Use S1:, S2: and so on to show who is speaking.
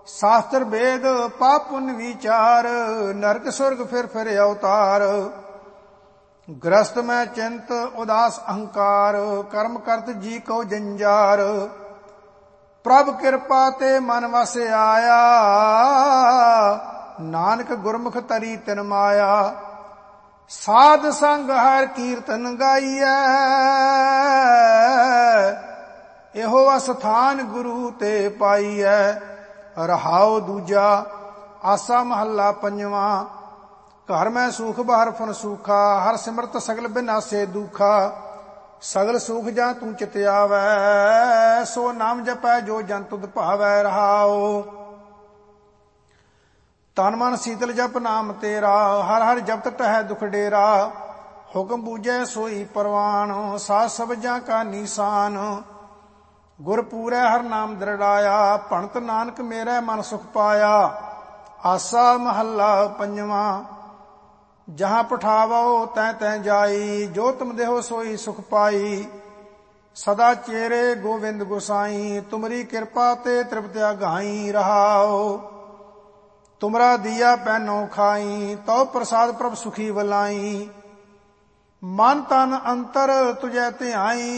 S1: शास्त्र वेद पाप पुण्य विचार, नरक स्वर्ग फिर अवतार। ग्रस्त में चिंत उदास अहंकार, कर्म करत जी को जंजार। प्रभ कृपा ते मन वस आया, नानक गुरमुख तरी तिन माया। साध संग हर कीर्तन गाइए, एहो अस्थान गुरु ते पाइए। रहाओ दूजा आसा महला पंजवा, घर में सुख बाहर फन सूखा। हर सिमरत सगल बिनासे दुखा, सगल सुख जा तू चित आवै। सो नाम जपै जो जन तुध भावै। रहाओ तन मन शीतल जप नाम तेरा, हर हर जपत टहै दुख डेरा। हुक्म बूझै सोई परवान, साध सबजा का निशान। गुर पूरै हर नाम दृढ़ाया, भणत नानक मेरा मन सुख पाया। आसा महला पंजवा, जहाँ पठावो तै तै जाई। जो तुम देहो सोई सुख पाई। सदा चेरे गोविंद गोसाई, तुमरी कृपा ते तृप्त्या गाई। रहाओ तुमरा दिया पैनो खाई, तो प्रसाद प्रभ सुखी वलाई। मन तन अंतर तुझै ध्याई,